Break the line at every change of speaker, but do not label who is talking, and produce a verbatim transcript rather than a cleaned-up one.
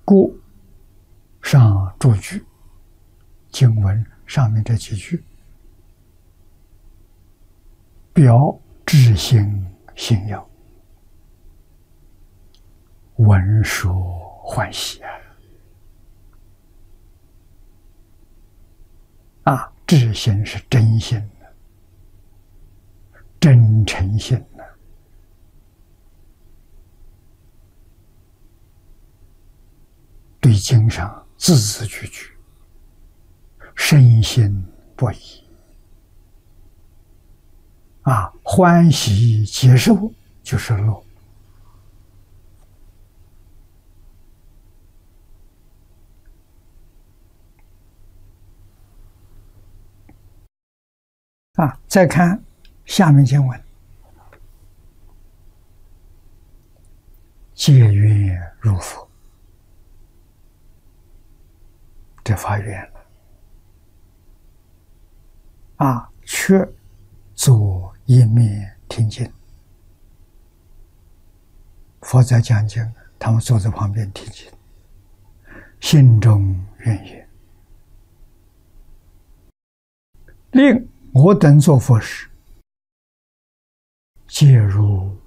故上诸句经文上面这几句，表至心信要，闻说欢喜啊！啊，至心是真心的，真诚心的。对经上字字句句深信不疑啊，欢喜接受就是乐啊。再看下面经文，皆愿如佛。这发愿了啊，却坐一面听经。佛在讲经，他们坐在旁边听经，心中愿也，令我等做佛时，皆如